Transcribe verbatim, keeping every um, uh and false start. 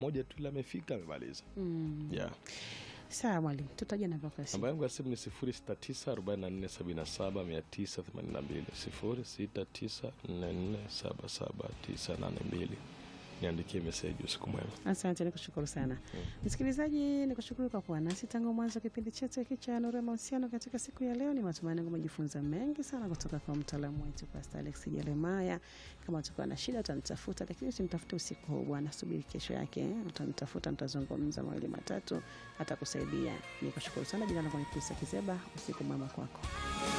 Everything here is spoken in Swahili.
moja tu ile amefika amemaliza. Mm. Yeah. Sawa mwalimu, tutaje namba kwa simu. Namba yangu ya simu ni sifuri sita tisa arobaini na nne sabini na saba mia tisa themanini na mbili, sifuri sita tisa nne nne saba saba tisa nane mbili. Niandikie message. Usiku mwema. Asante, nikushukuru sana. Mm. Msikilizaji, nikushukuru kwa kuwa nasi tangu mwanzo wa kipindi chetu hiki cha Nuru ya Mahusiano katika siku ya leo. Ni matumaini yangu umejifunza mengi sana kutoka kwa mtaalamu wetu Pastor Alex Jeremiah. Kama utakuwa na shida utanitafuta, lakini usimtafute usiku huu bwana, subiri kesho yake. Utanitafuta, mtazungumza mawili matatu, atakusaidia. Nikushukuru sana. Jina langu ni Pisa Kizeba. Usiku mwema kwako.